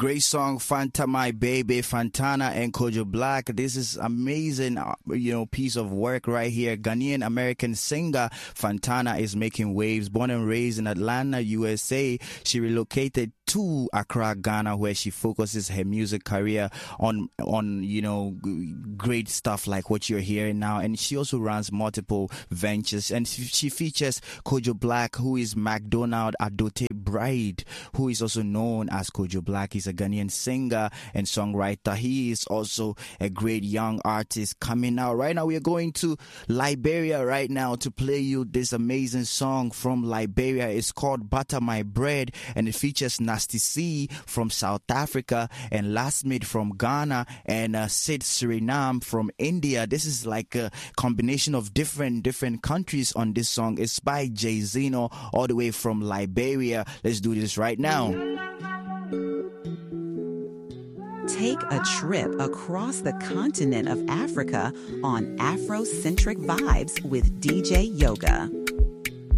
great song, Fanta My Baby, Fantana and Kojo Black. This is amazing, piece of work right here. Ghanaian American singer Fantana is making waves. Born and raised in Atlanta, USA, she relocated to Accra, Ghana, where she focuses her music career on great stuff like what you're hearing now. And she also runs multiple ventures. And she features Kojo Black, who is MacDonald Adote Bride, who is also known as Kojo Black. He's a Ghanaian singer and songwriter. He is also a great young artist coming out. Right now, we are going to Liberia right now to play you this amazing song from Liberia. It's called Butter My Bread, and it features Nasty C from South Africa and Lastmid from Ghana and Sid Suriname from India. This is like a combination of different countries on this song. It's by Jay Zeno all the way from Liberia. Let's do this right now. Take a trip across the continent of Africa on Afrocentric vibes with DJ Yoga.